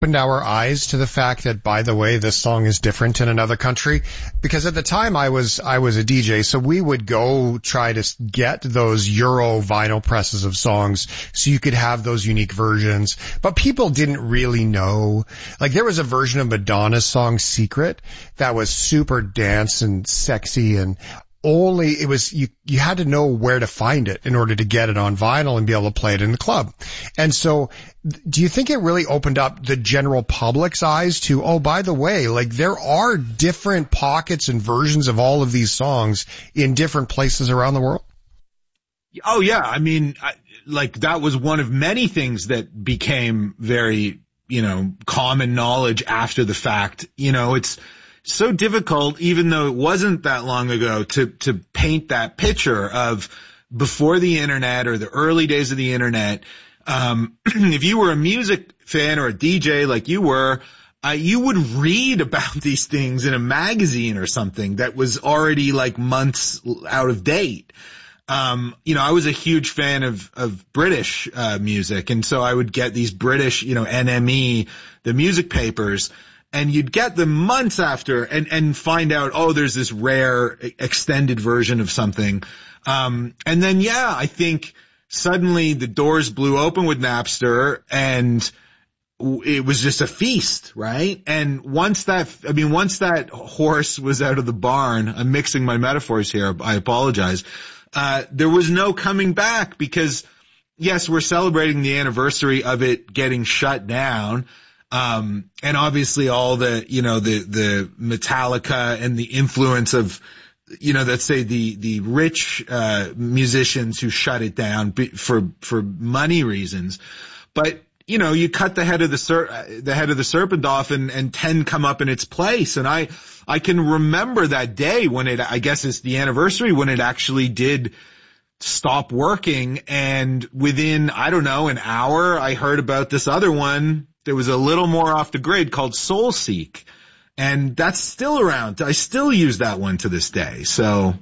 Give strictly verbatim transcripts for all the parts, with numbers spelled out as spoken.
opened our eyes to the fact that, by the way, this song is different in another country? Because at the time I was, I was a D J, so we would go try to get those Euro vinyl presses of songs so you could have those unique versions. But people didn't really know. Like, there was a version of Madonna's song Secret that was super dance and sexy, and only it was you you had to know where to find it in order to get it on vinyl and be able to play it in the club. And so do you think it really opened up the general public's eyes to, oh, by the way, like, there are different pockets and versions of all of these songs in different places around the world? Oh yeah, I mean, I, like, that was one of many things that became very, you know, common knowledge after the fact. You know, it's so difficult, even though it wasn't that long ago, to, to paint that picture of before the internet or the early days of the internet. Um, if you were a music fan or a D J like you were, uh, you would read about these things in a magazine or something that was already like months out of date. Um, you know, I was a huge fan of, of British, uh, music. And so I would get these British, you know, N M E, the music papers. And you'd get them months after and, and find out, oh, there's this rare extended version of something. Um, and then, yeah, I think suddenly the doors blew open with Napster and it was just a feast, right? And once that, I mean, once that horse was out of the barn, I'm mixing my metaphors here, I apologize. Uh, there was no coming back because, yes, we're celebrating the anniversary of it getting shut down. Um, and obviously all the, you know, the, the Metallica and the influence of, you know, let's say the, the rich, uh, musicians who shut it down for, for money reasons. But, you know, you cut the head of the ser- the head of the serpent off and, and ten come up in its place. And I, I can remember that day when it, I guess it's the anniversary when it actually did stop working. And within, I don't know, an hour, I heard about this other one. There was a little more off the grid called SoulSeek, and that's still around. I still use that one to this day. So,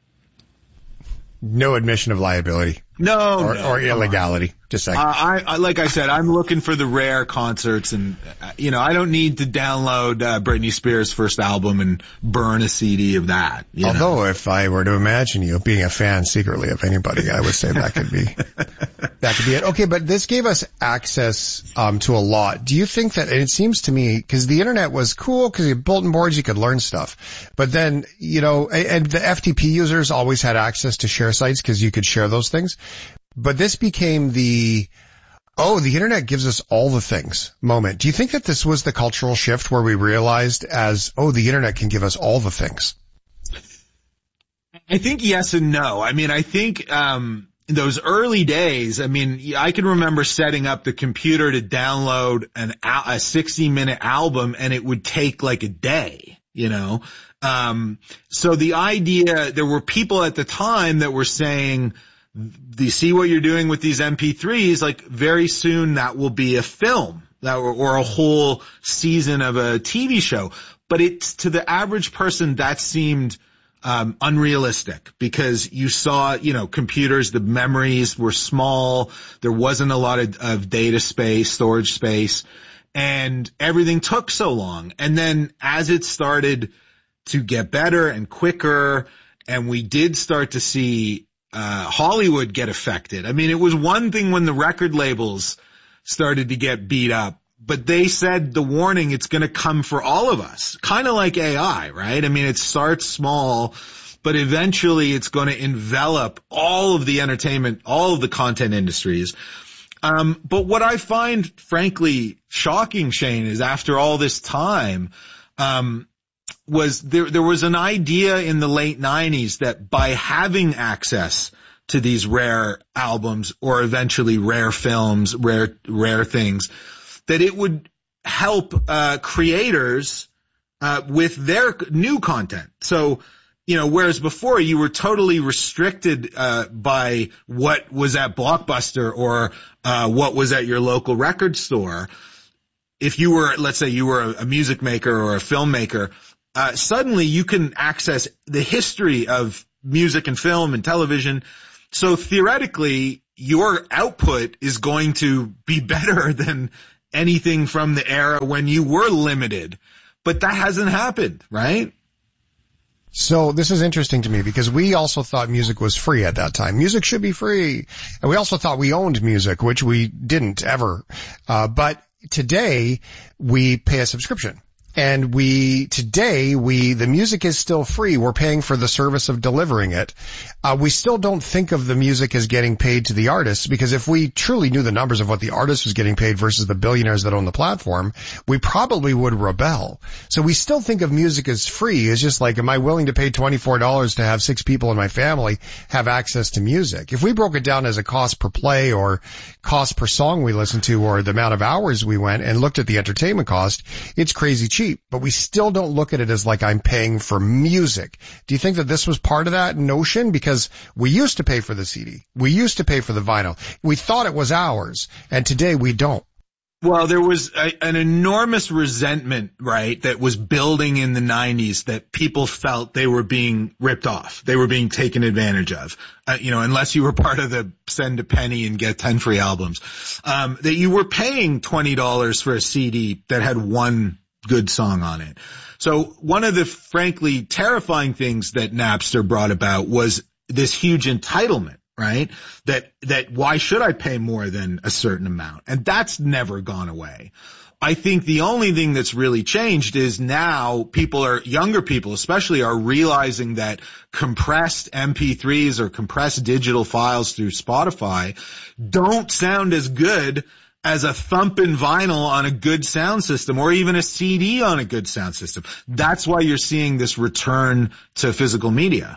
no admission of liability, no, or, no, or illegality. Just like uh, I, I, like I said, I'm looking for the rare concerts, and uh, you know, I don't need to download uh, Britney Spears' first album and burn a C D of that. You Although, know? if I were to imagine you being a fan secretly of anybody, I would say that could be that could be it. Okay, but this gave us access um to a lot. Do you think that? And it seems to me, because the internet was cool, because you had bulletin boards, you could learn stuff. But then, you know, and the F T P users always had access to share sites because you could share those things. But this became the, oh, the internet gives us all the things moment. Do you think that this was the cultural shift where we realized as, oh, the internet can give us all the things? I think yes and no. I mean, I think, um, in those early days, I mean, I can remember setting up the computer to download an, a sixty minute album and it would take like a day, you know? Um, so the idea, there were people at the time that were saying, do you see what you're doing with these M P threes? Like, very soon that will be a film that or, or a whole season of a T V show. But it's, to the average person, that seemed um unrealistic because you saw, you know, computers, the memories were small. There wasn't a lot of, of data space, storage space, and everything took so long. And then as it started to get better and quicker, and we did start to see Uh, Hollywood get affected. I mean, it was one thing when the record labels started to get beat up, but they said the warning, it's going to come for all of us. Kind of like A I, right? I mean, it starts small, but eventually it's going to envelop all of the entertainment, all of the content industries. Um, but what I find, frankly, shocking, Shane, is after all this time, um, was there, there was an idea in the late nineties that by having access to these rare albums or eventually rare films, rare, rare things, that it would help, uh, creators, uh, with their new content. So, you know, whereas before you were totally restricted, uh, by what was at Blockbuster or, uh, what was at your local record store. If you were, let's say you were a music maker or a filmmaker, Uh, suddenly you can access the history of music and film and television. So theoretically, your output is going to be better than anything from the era when you were limited. But that hasn't happened, right? So this is interesting to me because we also thought music was free at that time. Music should be free. And we also thought we owned music, which we didn't ever. Uh, but today we pay a subscription. And we, today, we, the music is still free. We're paying for the service of delivering it. Uh, we still don't think of the music as getting paid to the artists, because if we truly knew the numbers of what the artist was getting paid versus the billionaires that own the platform, we probably would rebel. So we still think of music as free. It's just like, am I willing to pay twenty-four dollars to have six people in my family have access to music? If we broke it down as a cost per play or cost per song we listened to or the amount of hours we went and looked at the entertainment cost, it's crazy cheap. But we still don't look at it as like I'm paying for music. Do you think that this was part of that notion? Because we used to pay for the C D. We used to pay for the vinyl. We thought it was ours. And today we don't. Well, there was a, an enormous resentment, right, that was building in the nineties that people felt they were being ripped off. They were being taken advantage of. Uh, you know, unless you were part of the send a penny and get ten free albums, um, that you were paying twenty dollars for a C D that had one good song on it. So one of the frankly terrifying things that Napster brought about was this huge entitlement, right? That, that why should I pay more than a certain amount? And that's never gone away. I think the only thing that's really changed is now people are, younger people especially, are realizing that compressed M P threes or compressed digital files through Spotify don't sound as good as a thumping vinyl on a good sound system or even a C D on a good sound system. That's why you're seeing this return to physical media.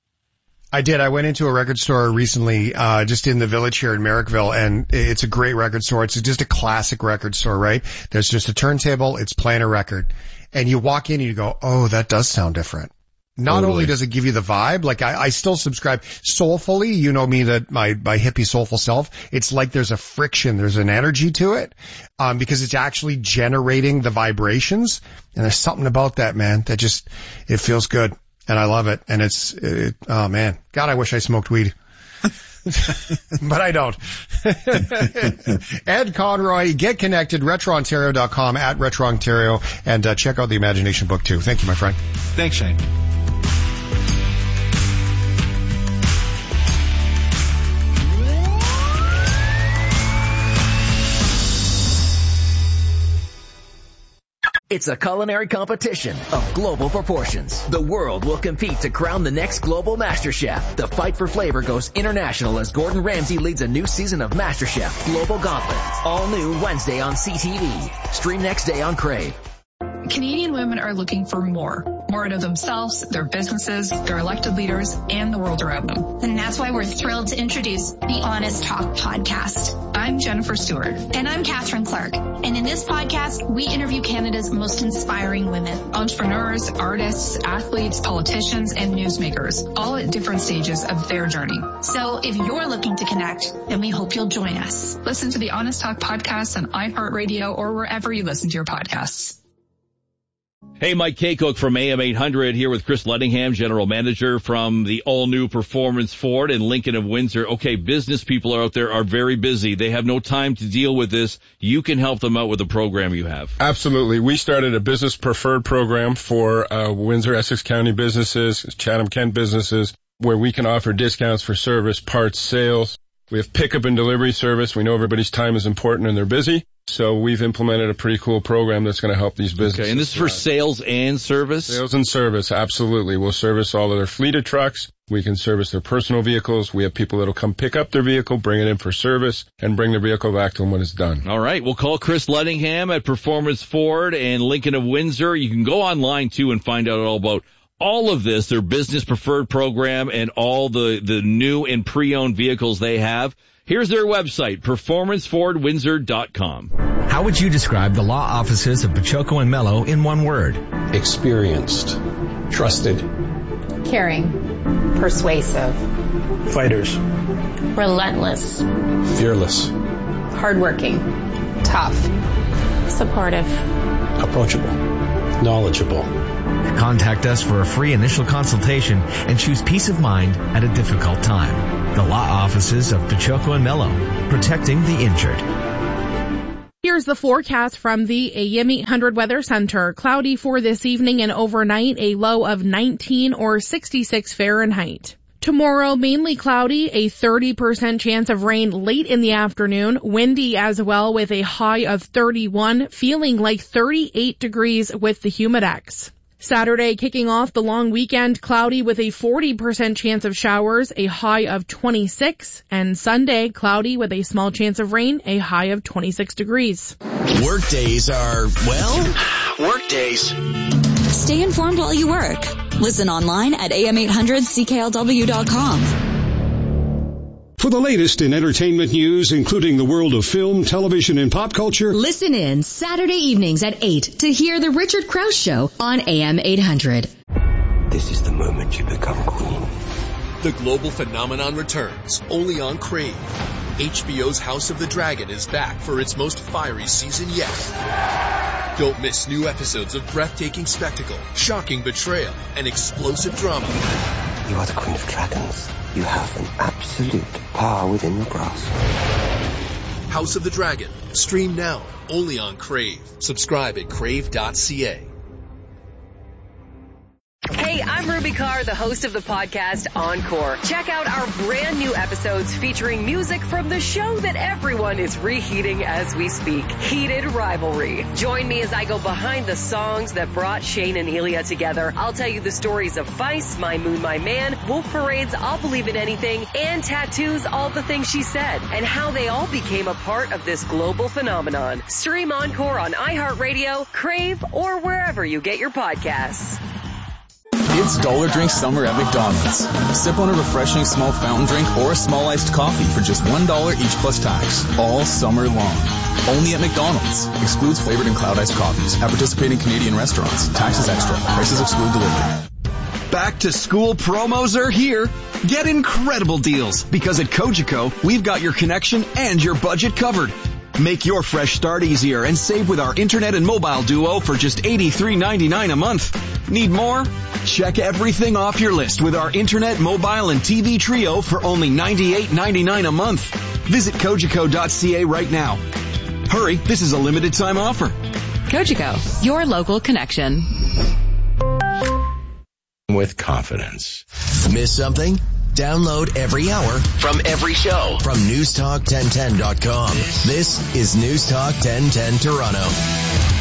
I did. I went into a record store recently, uh, just in the Village here in Merrickville, and it's a great record store. It's just a classic record store, right? There's just a turntable. It's playing a record. And you walk in and you go, oh, that does sound different. Not totally. Only does it give you the vibe, like I, I still subscribe soulfully, you know me, that my, my hippie soulful self, it's like there's a friction, there's an energy to it, um, because it's actually generating the vibrations. And there's something about that, man, that just, it feels good. And I love it. And it's, it, oh man, God, I wish I smoked weed. But I don't. Ed Conroy, get connected, retro ontario dot com, at retro ontario, and uh, check out the Imagination book too. Thank you, my friend. Thanks, Shane. It's a culinary competition of global proportions. The world will compete to crown the next global master chef. The fight for flavor goes international as Gordon Ramsay leads a new season of MasterChef Global Gauntlet. All new Wednesday on C T V. Stream next day on Crave. Canadian women are looking for more. More out of themselves, their businesses, their elected leaders, and the world around them. And that's why we're thrilled to introduce the Honest Talk podcast. I'm Jennifer Stewart. And I'm Catherine Clark. And in this podcast, we interview Canada's most inspiring women. Entrepreneurs, artists, athletes, politicians, and newsmakers, all at different stages of their journey. So if you're looking to connect, then we hope you'll join us. Listen to the Honest Talk podcast on iHeartRadio or wherever you listen to your podcasts. Hey, Mike Kaycook from A M eight hundred here with Chris Lettingham, General Manager from the all-new Performance Ford in Lincoln of Windsor. Okay, business people out there are very busy. They have no time to deal with this. You can help them out with the program you have. Absolutely. We started a business preferred program for uh, Windsor, Essex County businesses, Chatham-Kent businesses, where we can offer discounts for service, parts, sales. We have pickup and delivery service. We know everybody's time is important and they're busy. So we've implemented a pretty cool program that's going to help these businesses. Okay, and this is for sales and service? Sales and service, absolutely. We'll service all of their fleet of trucks. We can service their personal vehicles. We have people that will come pick up their vehicle, bring it in for service, and bring their vehicle back to them when it's done. All right, we'll call Chris Lettingham at Performance Ford and Lincoln of Windsor. You can go online, too, and find out all about all of this, their business preferred program, and all the, the new and pre-owned vehicles they have. Here's their website, performance ford windsor dot com. How would you describe the law offices of Pachoco and Mello in one word? Experienced, trusted, caring, persuasive, fighters, relentless, fearless, hardworking, tough, supportive, approachable, knowledgeable. Contact us for a free initial consultation and choose peace of mind at a difficult time. The law offices of Pachoco and Mello, protecting the injured. Here Here's the forecast from the A M eight hundred Weather Center. Cloudy for this evening and overnight, a low of nineteen or sixty-six Fahrenheit. Tomorrow, mainly cloudy, a thirty percent chance of rain late in the afternoon, windy as well with a high of thirty-one, feeling like thirty-eight degrees with the Humidex. Saturday kicking off the long weekend, cloudy with a forty percent chance of showers, a high of twenty-six, and Sunday cloudy with a small chance of rain, a high of twenty-six degrees. Work days are, well, work days. Stay informed while you work. Listen online at A M eight hundred C K L W dot com. For the latest in entertainment news, including the world of film, television, and pop culture, listen in Saturday evenings at eight to hear The Richard Krause Show on A M eight hundred. This is the moment you become queen. The global phenomenon returns, only on Crave. H B O's House of the Dragon is back for its most fiery season yet. Don't miss new episodes of breathtaking spectacle, shocking betrayal, and explosive drama. You are the Queen of Dragons. You have an absolute power within your grasp. House of the Dragon. Stream now, only on Crave. Subscribe at crave dot c a. Hey, I'm Ruby Carr, the host of the podcast Encore. Check out our brand new episodes featuring music from the show that everyone is reheating as we speak, Heated Rivalry. Join me as I go behind the songs that brought Shane and Ilya together. I'll tell you the stories of Vice, My Moon, My Man, Wolf Parade's I'll Believe in Anything, and Tattoo's All the Things She Said, and how they all became a part of this global phenomenon. Stream Encore on iHeartRadio, Crave, or wherever you get your podcasts. It's Dollar Drink Summer at McDonald's. Sip on a refreshing small fountain drink or a small iced coffee for just one dollar each plus tax, all summer long. Only at McDonald's. Excludes flavored and cloud iced coffees. At participating Canadian restaurants. Taxes extra. Prices exclude delivery. Back to school promos are here. Get incredible deals because at Cogeco, we've got your connection and your budget covered. Make your fresh start easier and save with our internet and mobile duo for just eighty-three ninety-nine a month. Need more? Check everything off your list with our internet, mobile, and T V trio for only ninety-eight ninety-nine a month. Visit Cogeco dot c a right now. Hurry, this is a limited time offer. Cogeco, your local connection. With confidence. Miss something? Download every hour from every show from news talk ten ten dot com. This is News Talk ten ten Toronto.